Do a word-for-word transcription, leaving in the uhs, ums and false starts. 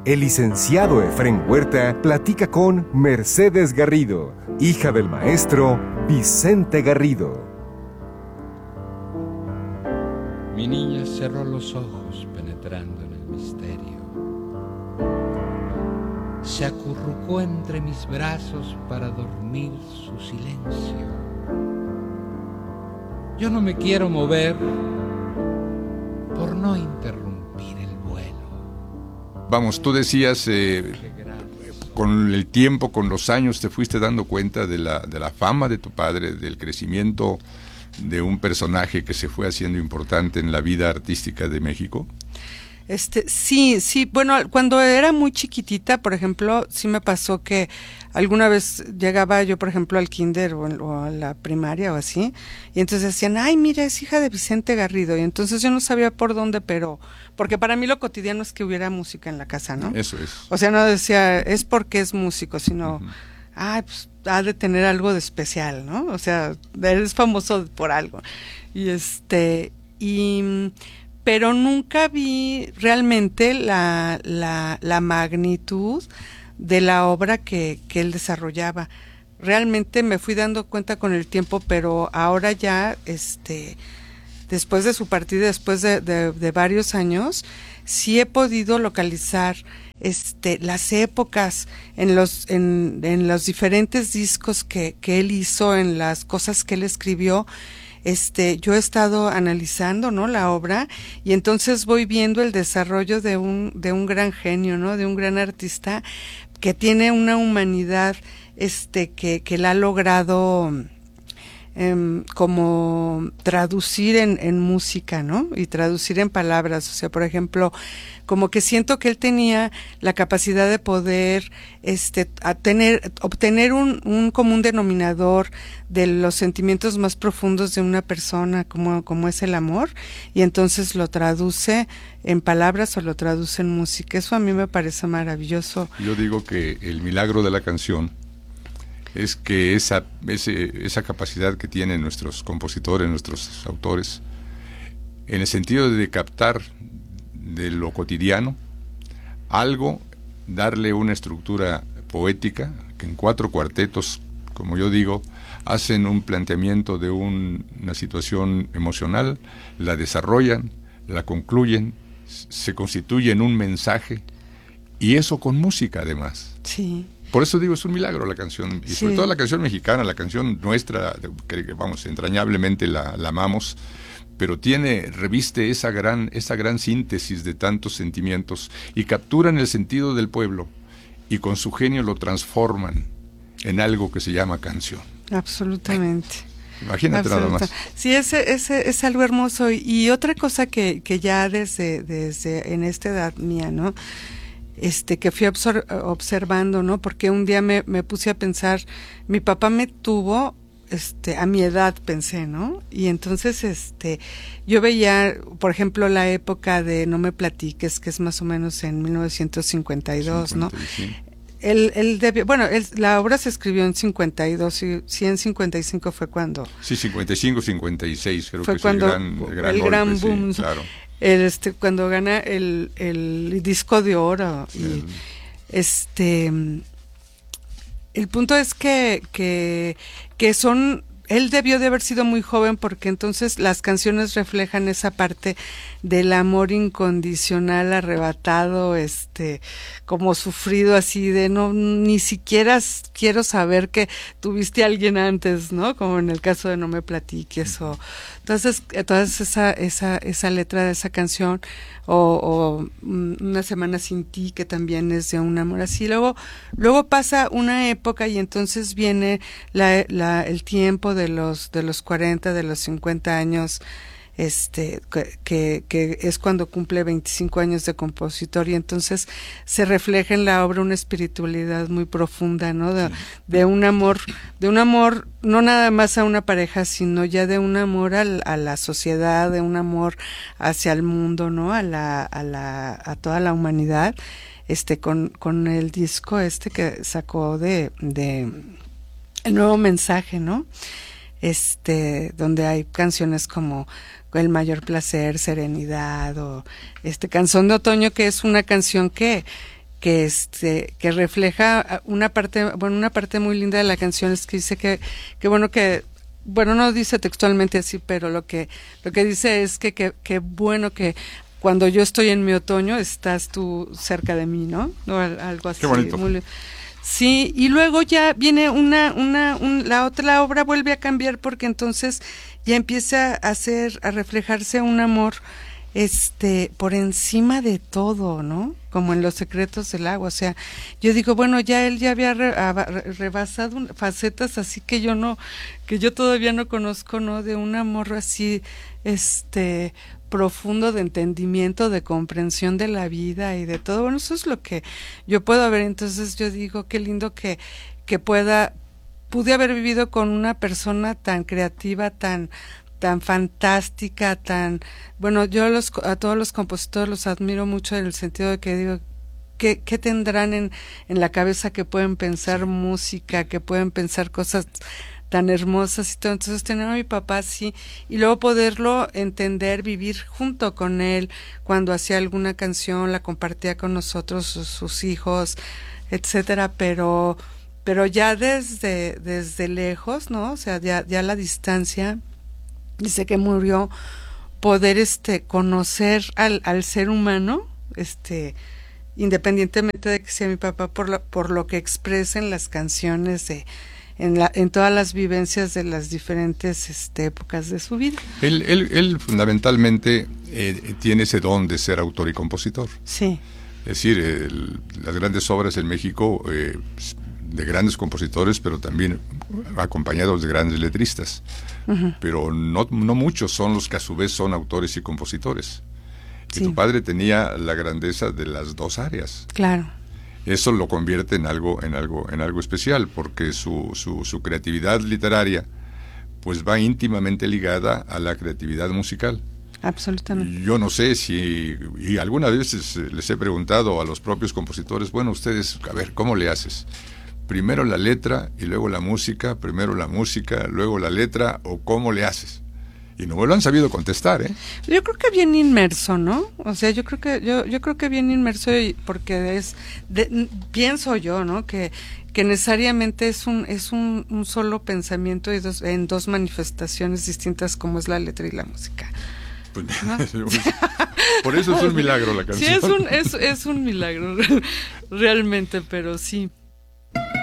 el licenciado Efrén Huerta platica con Mercedes Garrido, hija del maestro Vicente Garrido. Mi niña cerró los ojos penetrando en el misterio. Se acurrucó entre mis brazos para dormir su silencio. Yo no me quiero mover por no interrumpir el vuelo. Vamos, tú decías, eh, con el tiempo, con los años, te fuiste dando cuenta de la, de la fama de tu padre, del crecimiento de un personaje que se fue haciendo importante en la vida artística de México. Este, sí, sí, bueno, cuando era muy chiquitita, por ejemplo, sí me pasó que alguna vez llegaba yo, por ejemplo, al kinder o, o a la primaria o así, y entonces decían, ay, mira, es hija de Vicente Garrido, y entonces yo no sabía por dónde, pero, porque para mí lo cotidiano es que hubiera música en la casa, ¿no? Eso es. O sea, no decía, es porque es músico, sino, Uh-huh. ay, pues, ha de tener algo de especial, ¿no? O sea, eres famoso por algo. Y este, y, pero nunca vi realmente la, la, la magnitud de la obra que, que él desarrollaba. Realmente me fui dando cuenta con el tiempo, pero ahora ya, este, después de su partida, después de, de, de varios años, sí he podido localizar este las épocas en los en, en los diferentes discos que, que él hizo, en las cosas que él escribió. Este, yo he estado analizando, ¿no?, la obra, y entonces voy viendo el desarrollo de un de un gran genio, ¿no?, de un gran artista que tiene una humanidad este que que la ha logrado eh, como traducir en, en música, ¿no? Y traducir en palabras. O sea, por ejemplo, como que siento que él tenía la capacidad de poder este a tener obtener un, un común denominador de los sentimientos más profundos de una persona, como, como es el amor, y entonces lo traduce en palabras o lo traduce en música. Eso a mí me parece maravilloso. Yo digo que el milagro de la canción es que esa, ese, esa capacidad que tienen nuestros compositores, nuestros autores, en el sentido de captar de lo cotidiano algo, darle una estructura poética, que en cuatro cuartetos, como yo digo, hacen un planteamiento de un, una situación emocional, la desarrollan, la concluyen, se constituye en un mensaje, y eso con música además. Sí. Por eso digo, es un milagro la canción, y sobre Sí. todo la canción mexicana, la canción nuestra, que vamos, entrañablemente la, la amamos, pero tiene, reviste esa gran, esa gran síntesis de tantos sentimientos, y capturan el sentido del pueblo, y con su genio lo transforman en algo que se llama canción. Absolutamente. Imagínate nada más. Sí, ese, ese es algo hermoso. Y, y otra cosa que, que ya desde, desde en esta edad mía, ¿no?, este que fui obsor- observando, ¿no? Porque un día me, me puse a pensar, mi papá me tuvo este a mi edad, pensé, ¿no? Y entonces este yo veía, por ejemplo, la época de No me platiques, que es más o menos en mil novecientos cincuenta y dos, cincuenta y cinco. ¿No? Él, él debió, bueno, él, la obra se escribió en cincuenta y dos, y sí, en cincuenta y cinco fue cuando... Sí, cincuenta y cinco, cincuenta y seis, creo fue que es cuando el gran, el gran, el golpe, gran boom, sí, claro. El, este, cuando gana el, el disco de oro. Y el... este el punto es que, que, que son... Él debió de haber sido muy joven, porque entonces las canciones reflejan esa parte del amor incondicional, arrebatado, este, como sufrido, así de no, ni siquiera quiero saber que tuviste a alguien antes, ¿no? Como en el caso de No me platiques. O entonces, entonces esa, esa, esa letra de esa canción, o, o Una semana sin ti, que también es de un amor así. Luego, luego pasa una época, y entonces viene la, la, el tiempo de los, de los cuarenta, de los cincuenta años, este, que, que es cuando cumple veinticinco años de compositor, y entonces se refleja en la obra una espiritualidad muy profunda, ¿no? De, de un amor, de un amor, no nada más a una pareja, sino ya de un amor al, a la sociedad, de un amor hacia el mundo, ¿no? A la, a la, a toda la humanidad, este, con, con el disco este que sacó de, de El Nuevo Mensaje, ¿no? Este, donde hay canciones como El Mayor Placer, Serenidad, o este Canción de Otoño, que es una canción que, que este que refleja una parte, bueno, una parte muy linda de la canción es que dice que que bueno que bueno, no dice textualmente así, pero lo que lo que dice es que que, que bueno que cuando yo estoy en mi otoño estás tú cerca de mí, ¿no? O algo así. Qué bonito. Muy, sí, y luego ya viene una una un, la otra la obra vuelve a cambiar porque entonces ya empieza a hacer a reflejarse un amor este por encima de todo, ¿no? Como en Los secretos del agua, o sea, yo digo, bueno, ya él ya había re, a, rebasado un, facetas así que yo no que yo todavía no conozco, ¿no? De un amor así este profundo de entendimiento, de comprensión de la vida y de todo. Bueno, eso es lo que yo puedo ver, entonces yo digo, qué lindo que que pueda pude haber vivido con una persona tan creativa, tan tan fantástica, tan bueno, yo los a todos los compositores los admiro mucho en el sentido de que digo ¿qué, qué tendrán en, en la cabeza que pueden pensar sí. música, que pueden pensar cosas tan hermosas y todo? Entonces tener a mi papá así y luego poderlo entender, vivir junto con él cuando hacía alguna canción, la compartía con nosotros, sus, sus hijos, etcétera, pero pero ya desde desde lejos, ¿no? O sea, ya ya la distancia. Dice que murió, poder este conocer al, al ser humano, este independientemente de que sea mi papá, por lo, por lo que expresen las canciones de en la en todas las vivencias de las diferentes este, épocas de su vida. Él, él, él fundamentalmente eh, tiene ese don de ser autor y compositor. Sí. Es decir, el, las grandes obras en México eh, de grandes compositores, pero también acompañados de grandes letristas. Uh-huh. Pero no, no muchos son los que a su vez son autores y compositores. Sí. Y tu padre tenía la grandeza de las dos áreas. Claro. Eso lo convierte en algo, en algo, en algo especial, porque su, su, su creatividad literaria pues va íntimamente ligada a la creatividad musical. Absolutamente. Yo no sé si, y algunas veces les he preguntado a los propios compositores, bueno, ustedes, a ver, ¿cómo le haces? Primero la letra y luego la música, primero la música, luego la letra, o ¿cómo le haces? Y no me lo han sabido contestar, ¿eh? Yo creo que bien inmerso, ¿no? O sea, yo creo que yo yo creo que bien inmerso y porque es de, pienso yo, ¿no? Que que necesariamente es un es un, un solo pensamiento y dos, en dos manifestaciones distintas como es la letra y la música. Pues, ¿no? Por eso es un milagro la canción. Sí, es un es es un milagro realmente, pero sí.